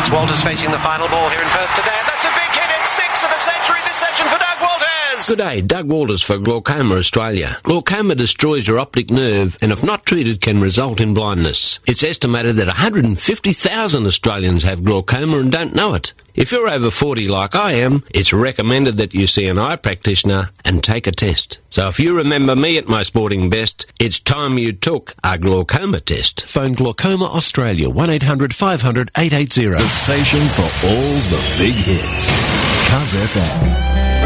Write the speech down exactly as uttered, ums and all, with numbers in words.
It's Walters facing the final ball here in Perth today, and that's a big hit. It's six and a century this session for Doug Walters. Good day, Doug Walters for Glaucoma Australia. Glaucoma destroys your optic nerve and if not treated can result in blindness. It's estimated that one hundred fifty thousand Australians have glaucoma and don't know it. If you're over forty like I am, it's recommended that you see an eye practitioner and take a test. So if you remember me at my sporting best, it's time you took a glaucoma test. Phone Glaucoma Australia, one eight hundred five hundred eight eight zero. The station for all the big hits. Cuz F M.